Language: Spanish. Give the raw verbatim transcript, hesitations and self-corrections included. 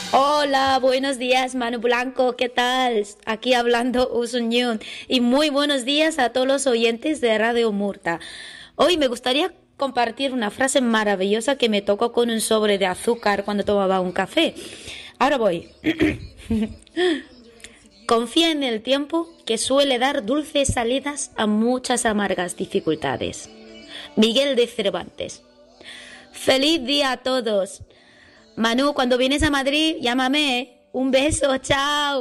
Hola, buenos días, Manu Blanco, ¿qué tal? Aquí hablando Usuñón. Y muy buenos días a todos los oyentes de Radio Murta. Hoy me gustaría compartir una frase maravillosa que me tocó con un sobre de azúcar cuando tomaba un café. Ahora voy. Confía en el tiempo que suele dar dulces salidas a muchas amargas dificultades. Miguel de Cervantes. ¡Feliz día a todos! Manu, cuando vienes a Madrid, llámame. Un beso, chao.